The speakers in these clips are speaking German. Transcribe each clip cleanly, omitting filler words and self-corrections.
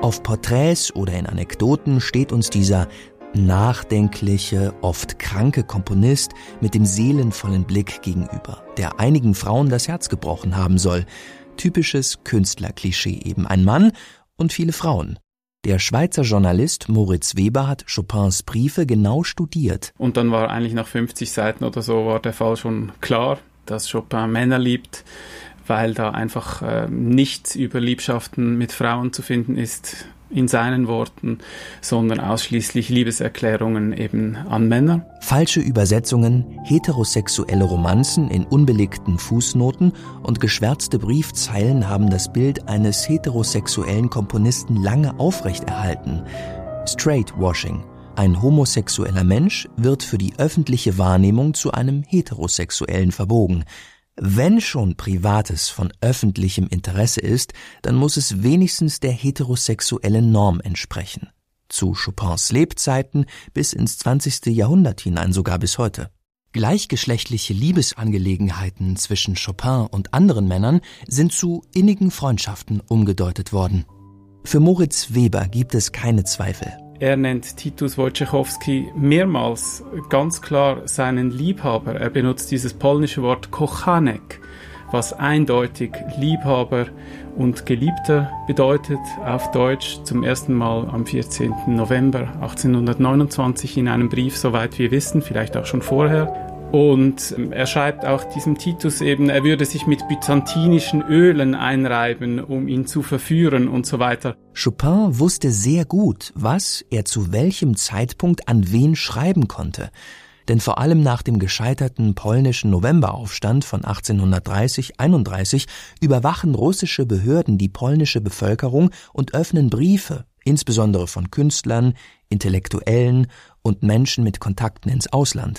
Auf Porträts oder in Anekdoten steht uns dieser nachdenkliche, oft kranke Komponist mit dem seelenvollen Blick gegenüber, der einigen Frauen das Herz gebrochen haben soll. Typisches Künstlerklischee eben, ein Mann und viele Frauen. Der Schweizer Journalist Moritz Weber hat Chopins Briefe genau studiert. Und dann war eigentlich nach 50 Seiten oder so war der Fall schon klar, dass Chopin Männer liebt, weil da einfach nichts über Liebschaften mit Frauen zu finden ist in seinen Worten, sondern ausschließlich Liebeserklärungen eben an Männer. Falsche Übersetzungen, heterosexuelle Romanzen in unbelegten Fußnoten und geschwärzte Briefzeilen haben das Bild eines heterosexuellen Komponisten lange aufrechterhalten. Straightwashing. Ein homosexueller Mensch wird für die öffentliche Wahrnehmung zu einem Heterosexuellen verbogen. Wenn schon Privates von öffentlichem Interesse ist, dann muss es wenigstens der heterosexuellen Norm entsprechen. Zu Chopins Lebzeiten bis ins 20. Jahrhundert hinein, sogar bis heute. Gleichgeschlechtliche Liebesangelegenheiten zwischen Chopin und anderen Männern sind zu innigen Freundschaften umgedeutet worden. Für Moritz Weber gibt es keine Zweifel. Er nennt Titus Wojciechowski mehrmals ganz klar seinen Liebhaber. Er benutzt dieses polnische Wort Kochanek, was eindeutig Liebhaber und Geliebter bedeutet, auf Deutsch zum ersten Mal am 14. November 1829 in einem Brief, soweit wir wissen, vielleicht auch schon vorher. Und er schreibt auch diesem Titus eben, er würde sich mit byzantinischen Ölen einreiben, um ihn zu verführen und so weiter. Chopin wusste sehr gut, was er zu welchem Zeitpunkt an wen schreiben konnte. Denn vor allem nach dem gescheiterten polnischen Novemberaufstand von 1830-31 überwachen russische Behörden die polnische Bevölkerung und öffnen Briefe, insbesondere von Künstlern, Intellektuellen und Menschen mit Kontakten ins Ausland.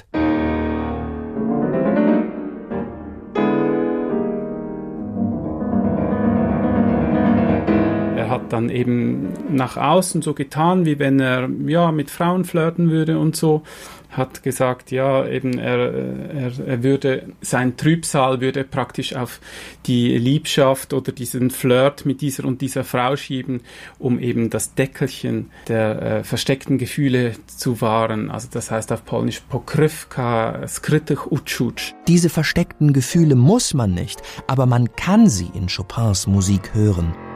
Hat dann eben nach außen so getan, wie wenn er mit Frauen flirten würde und so, hat gesagt, eben er würde, sein Trübsal würde praktisch auf die Liebschaft oder diesen Flirt mit dieser und dieser Frau schieben, um eben das Deckelchen der versteckten Gefühle zu wahren. Also das heißt auf Polnisch pokrywka skrytych uczuć. Diese versteckten Gefühle muss man nicht, aber man kann sie in Chopins Musik hören.